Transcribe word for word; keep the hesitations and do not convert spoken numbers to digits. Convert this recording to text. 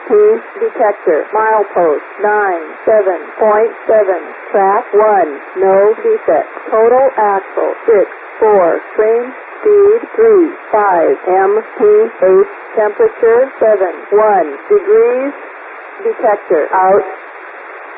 P detector. Milepost nine seven point seven. Track one. No defect. Total axle six four. Range speed three five. M P H temperature seven one degrees. Detector out.